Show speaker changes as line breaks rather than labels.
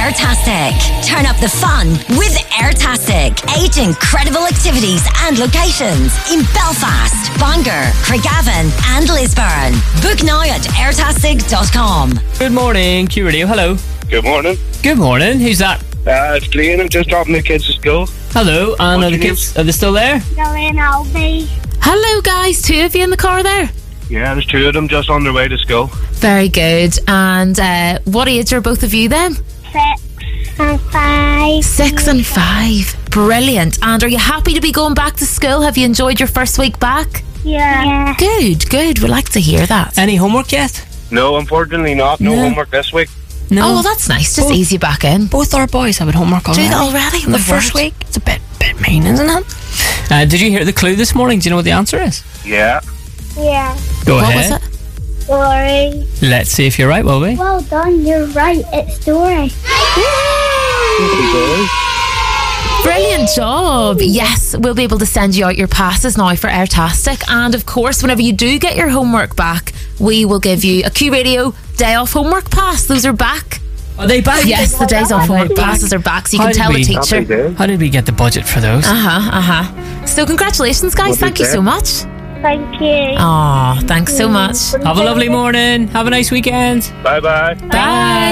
Airtastic. Turn up the fun with Airtastic. 8 incredible activities and locations in Belfast, Bangor, Craigavon and Lisburn. Book now at airtastic.com.
Good morning, Q Radio. Hello.
Good morning.
Good morning. Who's that?
It's Glenn. I'm just dropping the kids to school.
Hello. And are the kids, are they still there?
Hello guys, 2 of you in the car there?
Yeah, there's 2 of them just on their way to school.
Very good. And what age are both of you then?
6 and 5.
6 and 5. Brilliant. And are you happy to be going back to school? Have you enjoyed your first week back?
Yeah.
Good. We'd like to hear that.
Any homework yet?
No, unfortunately not. No homework this week.
No.
Oh, well, that's nice. Just ease you back in.
Both our boys have homework already.
Do that already?
The first week. It's a bit mean, isn't it?
Did you hear the clue this morning? Do you know what the answer is?
Yeah.
Yeah.
Go
What
ahead.
was it?
Story.
Let's see if you're right, will we?
Well done, you're right. It's story.
Brilliant job. Yes, we'll be able to send you out your passes now for Airtastic. And of course, whenever you do get your homework back, we will give you a Q Radio day off homework pass. Those are back.
Are they back?
Yes, the days off homework passes are back, so you
How
can
did
tell the
we-
teacher.
How did we get the budget for those?
So congratulations, guys. Thank you so much.
Thank you.
Oh, thanks so much.
Have a lovely morning. Have a nice weekend.
Bye-bye.
Bye.